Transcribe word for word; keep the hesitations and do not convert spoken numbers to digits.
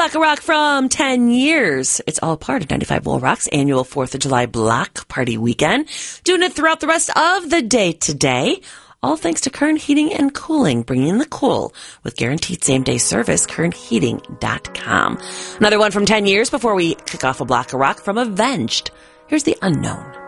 Block of Rock from ten years. It's all part of ninety-five Will Rock's annual fourth of July Block Party Weekend. Doing it throughout the rest of the day today. All thanks to Kern Heating and Cooling, bringing the cool with guaranteed same-day service, kern heating dot com. Another one from ten years before we kick off a Block of Rock from Avenged. Here's The Unknown.